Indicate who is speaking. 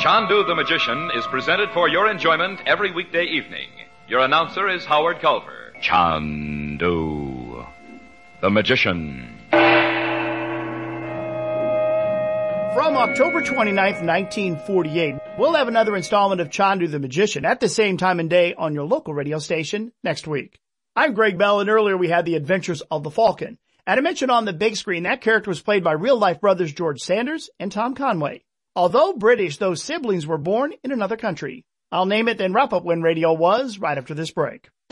Speaker 1: Chandu the Magician is presented for your enjoyment every weekday evening. Your announcer is Howard Culver. Chandu the Magician.
Speaker 2: From October 29th, 1948, we'll have another installment of Chandu the Magician at the same time and day on your local radio station next week. I'm Greg Bell, and earlier we had The Adventures of the Falcon. And I mentioned on the big screen that character was played by real-life brothers George Sanders and Tom Conway. Although British, those siblings were born in another country. I'll name it, then wrap up when radio was right after this break.